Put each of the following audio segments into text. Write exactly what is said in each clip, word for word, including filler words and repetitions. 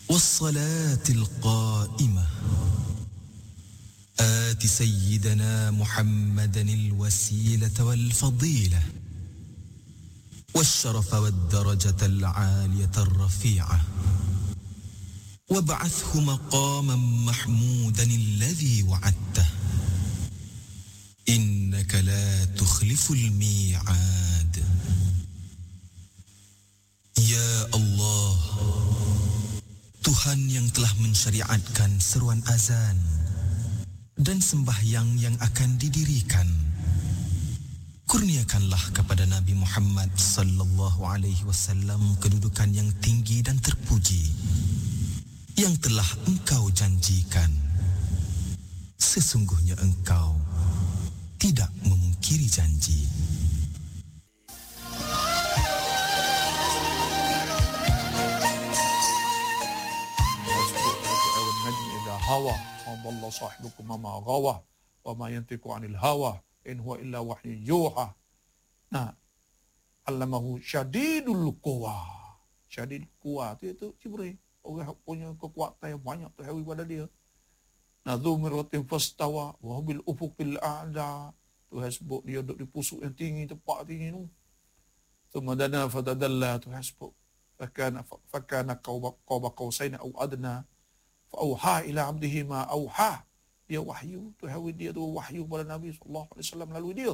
والصلاة القائمة آت سيدنا محمدا الوسيلة والفضيلة والشرف والدرجة العالية الرفيعة وابعثه مقاما محمودا الذي وعدته إنك لا تخلف الميعاد. Ya Allah, Tuhan yang telah mensyariatkan seruan azan dan sembahyang yang akan didirikan, kurniakanlah kepada Nabi Muhammad sallallahu alaihi wasallam kedudukan yang tinggi dan terpuji yang telah Engkau janjikan. Sesungguhnya Engkau tidak memungkiri janji. Hawa Allah sahibukum ma gawa wa ma yantiqu 'anil hawa in huwa illa wahyu yuha. Nah, allamahu syadidul quwa. Syadidul quwa itu, itu Jibril. Orang punya kekuatan yang banyak tu hawi pada dia. Nadhu miratin fastawa wa bil ufuqil a'la. Tuhan sebut dia duduk di pusuk yang tinggi, tempat tinggi tu. Tumadana fatadalla Tuhan sebut. Fakana fakana qawba qausaina aw adna. Fa'auha ila abdihi ma auha. Dia wahyu, tu hawi dia tu wahyu kepada Nabi sallallahu alaihi wasallam melalui dia.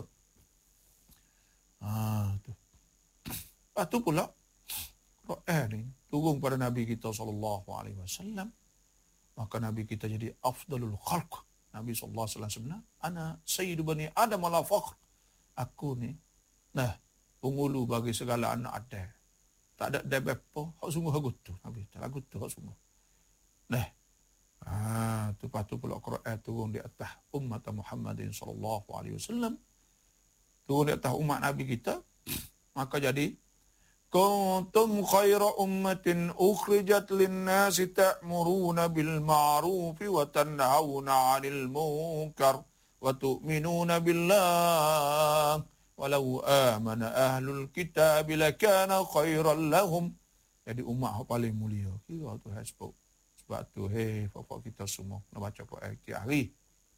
Ah tu. Lepas tu pula Quran ni turun pada Nabi kita sallallahu alaihi wasallam. Maka Nabi kita jadi afdalul khalq. Nabi sallallahu alaihi wasallam sebenarnya ana sayyidu bani Adam la fakhr. Aku ni nah penghulu bagi segala anak Adam. Tak ada debepo, hak sungguh aku tu Nabi. Tak aku tu hak sungguh. Nah, ah, tu patu pula Quran turun di atas umat Muhammadin sallallahu alaihi wasallam. Turun di atas umat Nabi kita. Maka jadi kuntum khaira ummatin ukhrijat lin-nasi ta'muruna bil ma'ruf wa tanhauna 'anil munkar wa tu'minuna billah walau amana ahlul kitab lakana khairan lahum. Jadi umat yang paling mulia. Kira Tuhan sebut. Sebab tu, hei, bapak kita semua nak baca Quran tiap hari.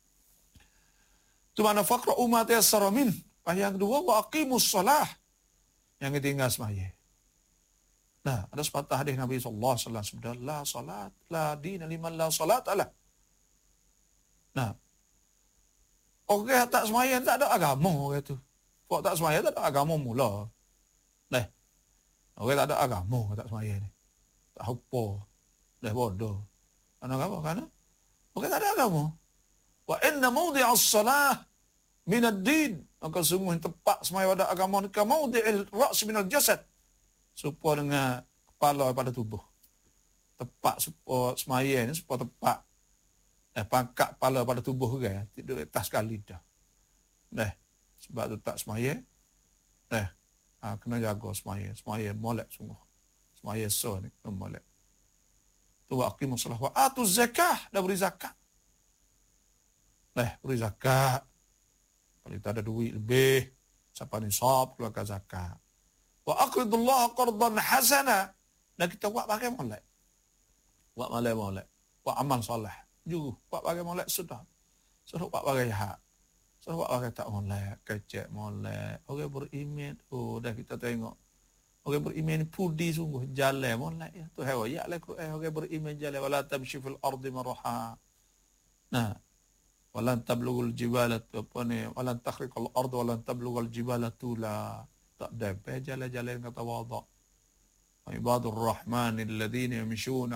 Itu mana faqra umat yassara min. Yang kedua, wa aqimus salah. Yang ketiga semaya. Nah, ada sepatah hadis Nabi sallallahu alaihi wasallam sebut, la salat, la dina liman la salat ala. Nah, orang tak semaya tak ada agama orang tu. Orang tak semaya tak ada agama mula. Nah, orang tak ada agama tak semaya ni. Tak apa. Dah bodoh. Karena apa? Karena orang tak ada agama. Wa inna mawdi'as salah min ad-din. Maka sungguh tempat semaya pada agama ni ka mawdi'il ra's min al-jasad. Serupa dengan kepala pada tubuh. Tempat supaya semaya ni supaya tempat eh, pangkat kepala pada tubuh kan, tidur atas kali dah. Dah. Sebab tu tak semaya. Dah. Ha, kena jaga semaya. Semaya molek sungguh. Semaya so ni kena molek. Tu aqimus salah wa atuz zakah, dah beri zakat. Nah, beri zakat. Kalau kita ada duit lebih, siapa nisab keluarkan zakat. Wa aqridullah qardan hasana. Dan kita buat pakai molek. Buat molek molek. Buat amal soleh. Juga buat pakai molek sudah. Sudah buat pakai hak. Sudah buat pakai tak molek, kecek molek. Orang beriman, oh dah kita tengok. Orang beriman pudi sungguh jalan molek ya. Tu hawa ya lah Quran orang beriman jalan wala tamshi fil ardi maraha. Nah, wala tablughul jibala apa ni? Wala takhriqal ardi wala tablughul jibala tula. Tak dapat jalan-jalan kata wadha. Ibadur rahman alladhina yamshuna